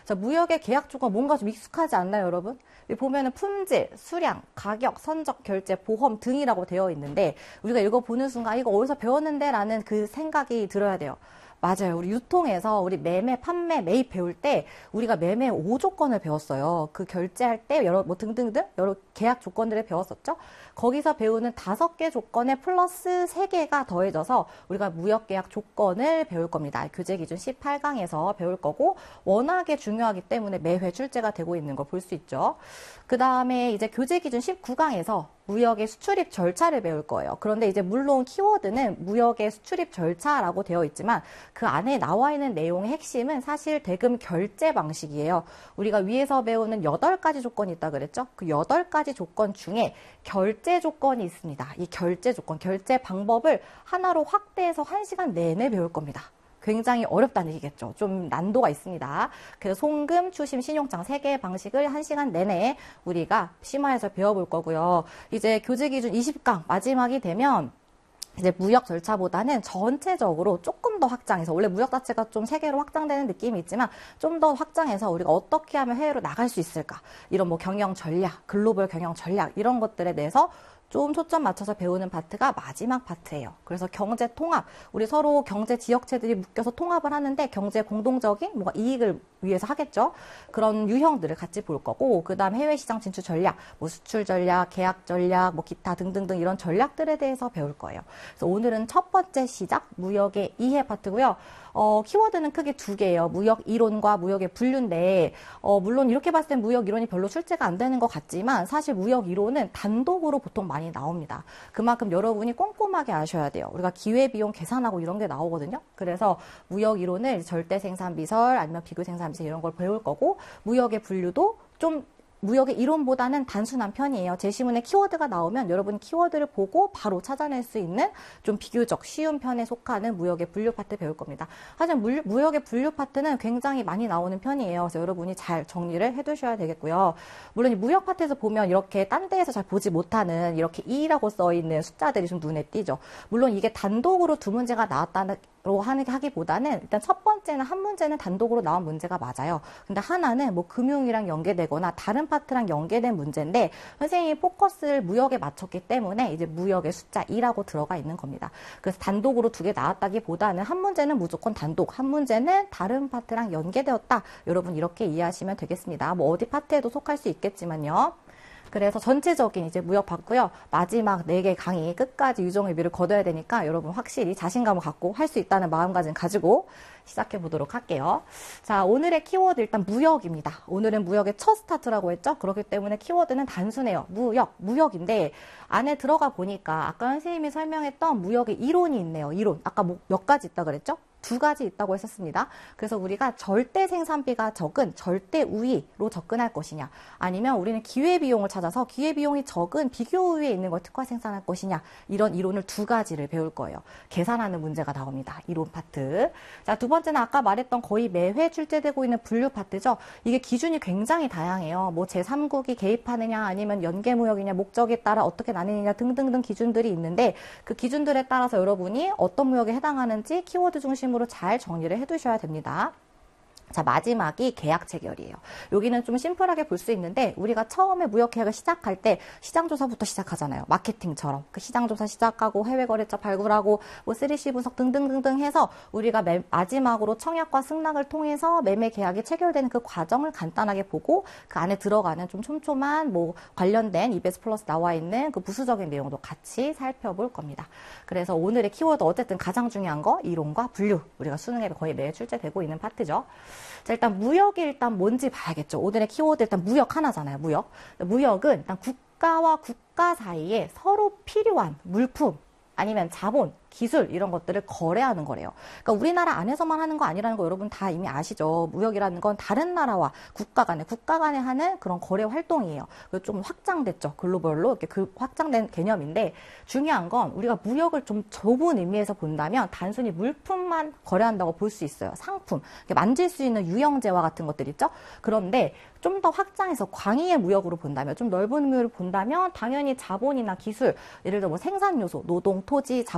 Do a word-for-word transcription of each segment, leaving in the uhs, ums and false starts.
자, 무역의 계약 조건 뭔가 좀 익숙하지 않나요, 여러분? 여기 보면은 품질, 수량, 가격, 선적, 결제, 보험 등이라고 되어 있는데 우리가 읽어보는 순간 이거 어디서 배웠는데? 라는 그 생각이 들어야 돼요. 맞아요. 우리 유통에서 우리 매매, 판매, 매입 배울 때 우리가 매매 오 조건을 배웠어요. 그 결제할 때 여러 뭐 등등등 여러 계약 조건들을 배웠었죠. 거기서 배우는 다섯 개 조건에 플러스 세 개가 더해져서 우리가 무역계약 조건을 배울 겁니다. 교재기준 십팔 강에서 배울 거고 워낙에 중요하기 때문에 매회 출제가 되고 있는 걸 볼 수 있죠. 그 다음에 이제 교재기준 십구 강에서 무역의 수출입 절차를 배울 거예요. 그런데 이제 물론 키워드는 무역의 수출입 절차라고 되어 있지만 그 안에 나와 있는 내용의 핵심은 사실 대금 결제 방식이에요. 우리가 위에서 배우는 여덟 가지 조건이 있다 그랬죠? 그 여덟 가지 조건 중에 결제 조건이 있습니다. 이 결제 조건, 결제 방법을 하나로 확대해서 한 시간 내내 배울 겁니다. 굉장히 어렵다는 얘기겠죠. 좀 난도가 있습니다. 그래서 송금, 추심, 신용장 세 개의 방식을 한 시간 내내 우리가 심화해서 배워볼 거고요. 이제 교재기준 이십 강 마지막이 되면 이제 무역 절차보다는 전체적으로 조금 더 확장해서 원래 무역 자체가 좀 세계로 확장되는 느낌이 있지만 좀 더 확장해서 우리가 어떻게 하면 해외로 나갈 수 있을까? 이런 뭐 경영 전략, 글로벌 경영 전략 이런 것들에 대해서 좀 초점 맞춰서 배우는 파트가 마지막 파트예요. 그래서 경제 통합, 우리 서로 경제 지역체들이 묶여서 통합을 하는데 경제 공동적인 뭔가 이익을 위해서 하겠죠. 그런 유형들을 같이 볼 거고 그 다음 해외 시장 진출 전략, 뭐 수출 전략, 계약 전략, 뭐 기타 등등등 이런 전략들에 대해서 배울 거예요. 그래서 오늘은 첫 번째 시작, 무역의 이해 파트고요. 어, 키워드는 크게 두 개예요. 무역 이론과 무역의 분류인데 어, 물론 이렇게 봤을 땐 무역 이론이 별로 출제가 안 되는 것 같지만 사실 무역 이론은 단독으로 보통 많이 나옵니다. 그만큼 여러분이 꼼꼼하게 아셔야 돼요. 우리가 기회비용 계산하고 이런 게 나오거든요. 그래서 무역 이론을 절대 생산비설 아니면 비교 생산비설 이런 걸 배울 거고 무역의 분류도 좀 무역의 이론보다는 단순한 편이에요. 제시문에 키워드가 나오면 여러분이 키워드를 보고 바로 찾아낼 수 있는 좀 비교적 쉬운 편에 속하는 무역의 분류 파트 배울 겁니다. 하지만 무, 무역의 분류 파트는 굉장히 많이 나오는 편이에요. 그래서 여러분이 잘 정리를 해두셔야 되겠고요. 물론 이 무역 파트에서 보면 이렇게 딴 데에서 잘 보지 못하는 이렇게 이라고 써있는 숫자들이 좀 눈에 띄죠. 물론 이게 단독으로 두 문제가 나왔다는 로 하는 게 하기보다는 일단 첫 번째는 한 문제는 단독으로 나온 문제가 맞아요. 근데 하나는 뭐 금융이랑 연계되거나 다른 파트랑 연계된 문제인데 선생님이 포커스를 무역에 맞췄기 때문에 이제 무역의 숫자 이라고 들어가 있는 겁니다. 그래서 단독으로 두 개 나왔다기보다는 한 문제는 무조건 단독, 한 문제는 다른 파트랑 연계되었다. 여러분 이렇게 이해하시면 되겠습니다. 뭐 어디 파트에도 속할 수 있겠지만요. 그래서 전체적인 이제 무역 봤고요. 마지막 네 개 강의 끝까지 유종의미를 거둬야 되니까 여러분 확실히 자신감을 갖고 할 수 있다는 마음가짐 가지고 시작해 보도록 할게요. 자, 오늘의 키워드 일단 무역입니다. 오늘은 무역의 첫 스타트라고 했죠. 그렇기 때문에 키워드는 단순해요. 무역, 무역인데 안에 들어가 보니까 아까 선생님이 설명했던 무역의 이론이 있네요. 이론. 아까 뭐 몇 가지 있다 그랬죠? 두 가지 있다고 했었습니다. 그래서 우리가 절대 생산비가 적은 절대 우위로 접근할 것이냐 아니면 우리는 기회비용을 찾아서 기회비용이 적은 비교 우위에 있는 걸 특화 생산할 것이냐 이런 이론을 두 가지를 배울 거예요. 계산하는 문제가 나옵니다. 이론 파트. 자, 두 번째는 아까 말했던 거의 매회 출제되고 있는 분류 파트죠. 이게 기준이 굉장히 다양해요. 뭐 제삼국이 개입하느냐 아니면 연계무역이냐 목적에 따라 어떻게 나뉘느냐 등등등 기준들이 있는데 그 기준들에 따라서 여러분이 어떤 무역에 해당하는지 키워드 중심으로 잘 정리를 해두셔야 됩니다. 자, 마지막이 계약 체결이에요. 여기는 좀 심플하게 볼 수 있는데 우리가 처음에 무역 계약을 시작할 때 시장조사부터 시작하잖아요. 마케팅처럼 그 시장조사 시작하고 해외거래처 발굴하고 뭐 쓰리씨 분석 등등등등 해서 우리가 매, 마지막으로 청약과 승낙을 통해서 매매 계약이 체결되는 그 과정을 간단하게 보고 그 안에 들어가는 좀 촘촘한 뭐 관련된 이비에스 플러스 나와 있는 그 부수적인 내용도 같이 살펴볼 겁니다. 그래서 오늘의 키워드 어쨌든 가장 중요한 거 이론과 분류 우리가 수능에 거의 매일 출제되고 있는 파트죠. 자, 일단 무역이 일단 뭔지 봐야겠죠. 오늘의 키워드 일단 무역 하나잖아요. 무역. 무역은 일단 국가와 국가 사이에 서로 필요한 물품 아니면 자본, 기술 이런 것들을 거래하는 거래요. 그러니까 우리나라 안에서만 하는 거 아니라는 거 여러분 다 이미 아시죠. 무역이라는 건 다른 나라와 국가 간에 국가 간에 하는 그런 거래 활동이에요. 좀 확장됐죠. 글로벌로 이렇게 그 확장된 개념인데 중요한 건 우리가 무역을 좀 좁은 의미에서 본다면 단순히 물품만 거래한다고 볼 수 있어요. 상품, 만질 수 있는 유형제와 같은 것들 있죠. 그런데 좀 더 확장해서 광의의 무역으로 본다면 좀 넓은 의미로 본다면 당연히 자본이나 기술, 예를 들어 뭐 생산 요소, 노동, 토지, 자본 배웠잖아요.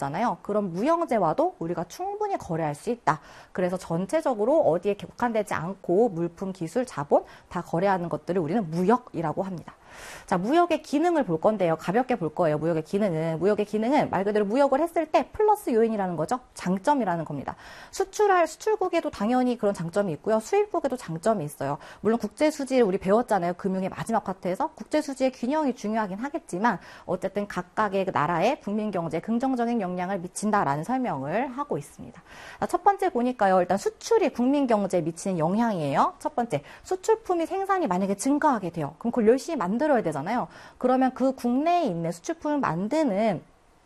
거잖아요. 그럼 무형재와도 우리가 충분히 거래할 수 있다. 그래서 전체적으로 어디에 국한되지 않고 물품, 기술, 자본 다 거래하는 것들을 우리는 무역이라고 합니다. 자, 무역의 기능을 볼 건데요. 가볍게 볼 거예요. 무역의 기능은. 무역의 기능은 말 그대로 무역을 했을 때 플러스 요인이라는 거죠. 장점이라는 겁니다. 수출할 수출국에도 당연히 그런 장점이 있고요. 수입국에도 장점이 있어요. 물론 국제수지를 우리 배웠잖아요. 금융의 마지막 파트에서. 국제수지의 균형이 중요하긴 하겠지만 어쨌든 각각의 나라의 국민경제에 긍정적인 영향을 미친다라는 설명을 하고 있습니다. 자, 첫 번째 보니까요. 일단 수출이 국민경제에 미치는 영향이에요. 첫 번째, 수출품이 생산이 만약에 증가하게 돼요. 그럼 그걸 열심히 만들 만들어야 되잖아요. 그러면 그 국내에 있는 수출품을 만드는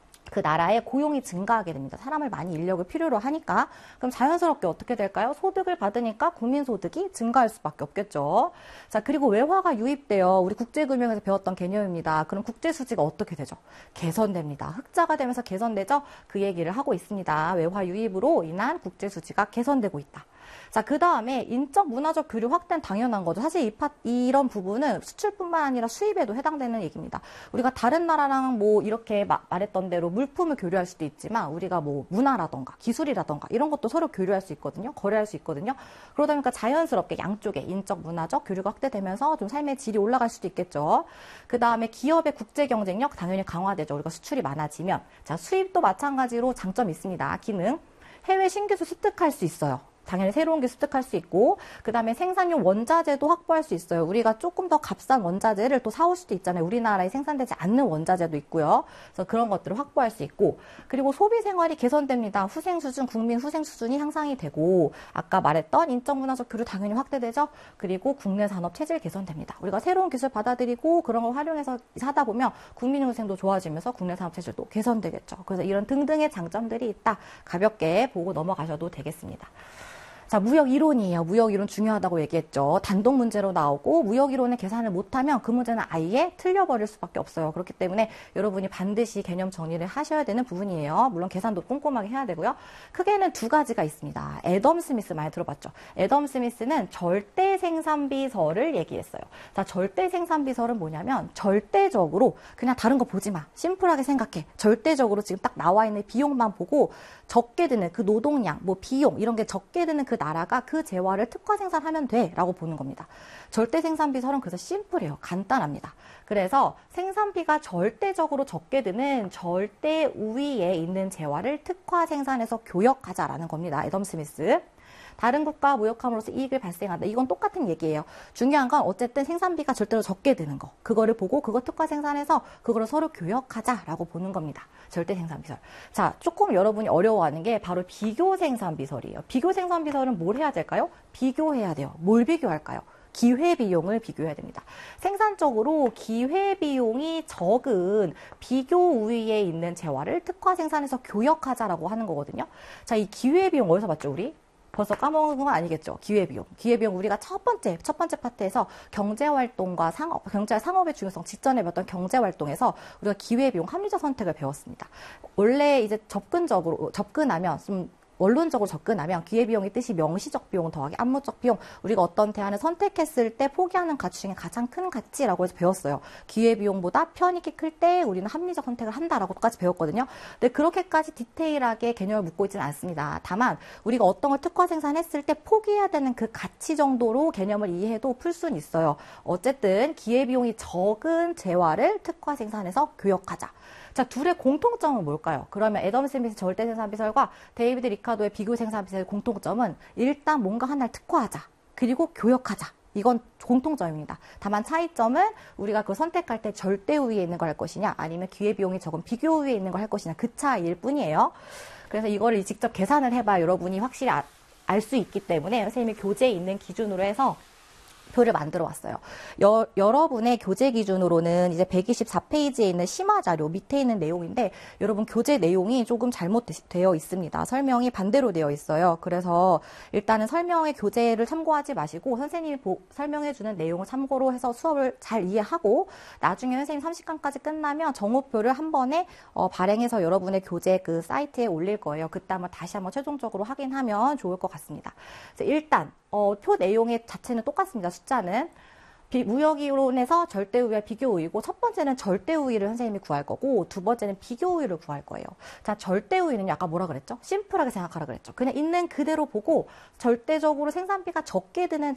그 나라의 고용이 증가하게 됩니다. 사람을 많이 인력을 필요로 하니까. 그럼 자연스럽게 어떻게 될까요? 소득을 받으니까 국민소득이 증가할 수밖에 없겠죠. 자, 그리고 외화가 유입돼요. 우리 국제금융에서 배웠던 개념입니다. 그럼 국제수지가 어떻게 되죠? 개선됩니다. 흑자가 되면서 개선되죠? 그 얘기를 하고 있습니다. 외화 유입으로 인한 국제수지가 개선되고 있다. 자, 그 다음에 인적 문화적 교류 확대는 당연한 거죠. 사실 이 파, 이런 부분은 수출뿐만 아니라 수입에도 해당되는 얘기입니다. 우리가 다른 나라랑 뭐 이렇게 마, 말했던 대로 물품을 교류할 수도 있지만 우리가 뭐 문화라던가 기술이라던가 이런 것도 서로 교류할 수 있거든요. 거래할 수 있거든요. 그러다 보니까 자연스럽게 양쪽에 인적 문화적 교류가 확대되면서 좀 삶의 질이 올라갈 수도 있겠죠. 그 다음에 기업의 국제 경쟁력 당연히 강화되죠. 우리가 수출이 많아지면. 자, 수입도 마찬가지로 장점이 있습니다. 기능. 해외 신기술 습득할 수 있어요. 당연히 새로운 게 습득할 수 있고, 그 다음에 생산용 원자재도 확보할 수 있어요. 우리가 조금 더 값싼 원자재를 또 사올 수도 있잖아요. 우리나라에 생산되지 않는 원자재도 있고요. 그래서 그런 것들을 확보할 수 있고, 그리고 소비 생활이 개선됩니다. 후생 수준, 국민 후생 수준이 향상이 되고, 아까 말했던 인적 문화적 교류 당연히 확대되죠. 그리고 국내 산업 체질 개선됩니다. 우리가 새로운 기술 받아들이고 그런 걸 활용해서 하다 보면 국민 후생도 좋아지면서 국내 산업 체질도 개선되겠죠. 그래서 이런 등등의 장점들이 있다. 가볍게 보고 넘어가셔도 되겠습니다. 자, 무역 이론이에요. 무역 이론 중요하다고 얘기했죠. 단독 문제로 나오고 무역 이론의 계산을 못하면 그 문제는 아예 틀려버릴 수밖에 없어요. 그렇기 때문에 여러분이 반드시 개념 정리를 하셔야 되는 부분이에요. 물론 계산도 꼼꼼하게 해야 되고요. 크게는 두 가지가 있습니다. 애덤 스미스 많이 들어봤죠. 애덤 스미스는 절대 생산비설을 얘기했어요. 자, 절대 생산비설은 뭐냐면 절대적으로 그냥 다른 거 보지 마. 심플하게 생각해. 절대적으로 지금 딱 나와 있는 비용만 보고 적게 드는 그 노동량, 뭐 비용 이런 게 적게 드는 그 나라가 그 재화를 특화 생산하면 돼 라고 보는 겁니다. 절대 생산비설은 그래서 심플해요. 간단합니다. 그래서 생산비가 절대적으로 적게 드는 절대 우위에 있는 재화를 특화 생산해서 교역하자라는 겁니다. 애덤 스미스. 다른 국가와 무역함으로써 이익을 발생한다. 이건 똑같은 얘기예요. 중요한 건 어쨌든 생산비가 절대로 적게 드는 거. 그거를 보고 그거 특화 생산해서 그거를 서로 교역하자라고 보는 겁니다. 절대 생산비설. 자, 조금 여러분이 어려워하는 게 바로 비교 생산비설이에요. 비교 생산비설은 뭘 해야 될까요? 비교해야 돼요. 뭘 비교할까요? 기회비용을 비교해야 됩니다. 생산적으로 기회비용이 적은 비교 우위에 있는 재화를 특화 생산해서 교역하자라고 하는 거거든요. 자, 이 기회비용 어디서 봤죠, 우리? 벌써 까먹은 건 아니겠죠. 기회비용. 기회비용 우리가 첫 번째, 첫 번째 파트에서 경제활동과 상업, 경제, 상업의 중요성 직전에 배웠던 경제활동에서 우리가 기회비용, 합리적 선택을 배웠습니다. 원래 이제 접근적으로, 접근하면 좀 원론적으로 접근하면 기회비용의 뜻이 명시적 비용 더하기 암무적 비용, 우리가 어떤 대안을 선택했을 때 포기하는 가치 중에 가장 큰 가치라고 해서 배웠어요. 기회비용보다 편익이 클 때 우리는 합리적 선택을 한다라고까지 배웠거든요. 근데 그렇게까지 디테일하게 개념을 묻고 있지는 않습니다. 다만 우리가 어떤 걸 특화 생산했을 때 포기해야 되는 그 가치 정도로 개념을 이해해도 풀 수는 있어요. 어쨌든 기회비용이 적은 재화를 특화 생산해서 교역하자. 자, 둘의 공통점은 뭘까요? 그러면 애덤 스미스 절대 생산비설과 데이비드 리카도의 비교 생산비설의 공통점은 일단 뭔가 하나를 특화하자. 그리고 교역하자. 이건 공통점입니다. 다만 차이점은 우리가 그 선택할 때 절대 우위에 있는 걸 할 것이냐 아니면 기회비용이 적은 비교 우위에 있는 걸 할 것이냐 그 차이일 뿐이에요. 그래서 이거를 직접 계산을 해봐 여러분이 확실히 아, 알 수 있기 때문에 선생님이 교재에 있는 기준으로 해서 표를 만들어 왔어요. 여, 여러분의 교재 기준으로는 이제 백이십사 페이지에 있는 심화 자료 밑에 있는 내용인데 여러분 교재 내용이 조금 잘못되어 있습니다. 설명이 반대로 되어 있어요. 그래서 일단은 설명의 교재를 참고하지 마시고 선생님이 보, 설명해주는 내용을 참고로 해서 수업을 잘 이해하고 나중에 선생님 삼십 강까지 끝나면 정오표를 한 번에 어, 발행해서 여러분의 교재 그 사이트에 올릴 거예요. 그때 한번 다시 한번 최종적으로 확인하면 좋을 것 같습니다. 일단 어, 표 내용의 자체는 똑같습니다. 숫자는 비, 무역이론에서 절대 우위와 비교 우위고, 첫 번째는 절대 우위를 선생님이 구할 거고, 두 번째는 비교 우위를 구할 거예요. 자, 절대 우위는 아까 뭐라 그랬죠? 심플하게 생각하라 그랬죠. 그냥 있는 그대로 보고 절대적으로 생산비가 적게 드는